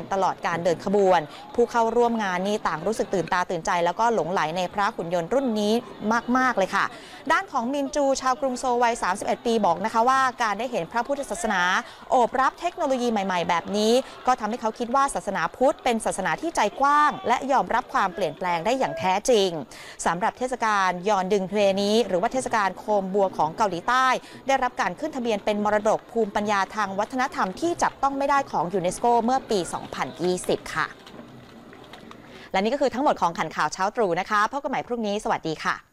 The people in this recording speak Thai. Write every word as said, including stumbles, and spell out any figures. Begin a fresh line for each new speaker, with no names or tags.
ตลอดการเดินขบวนผู้เข้าร่วมงานนี่ต่างรู้สึกตื่นตาตื่นใจแล้วก็หลงไหลในพระหุ่นยนต์รุ่นนี้มากๆเลยค่ะด้านของมินจูชาวกรุงโซลวัยสามสิบเอ็ดปีบอกนะคะว่าการได้เห็นพระพุทธศาสนาโอบรับเทคโนโลยีใหม่ๆแบบนี้ก็ทำให้เขาคิดว่าศาสนาพุทธเป็นศาสนาที่ใจกว้างและยอมรับความเปลี่ยนแปลงได้อย่างแท้จริงสำหรับเทศกาลยอนดึงเทวนี้หรือว่าเทศกาลโคมบัวของเกาหลีใต้ได้รับการขึ้นทะเบียนเป็นมรดกภูมิปัญญาทางวัฒนธรรมที่จับต้องไม่ได้ของยูเนสโกเมื่อปี สองพันยี่สิบ ค่ะและนี่ก็คือทั้งหมดของข่าวเช้าตรู่นะคะพบกันใหม่พรุ่งนี้สวัสดีค่ะ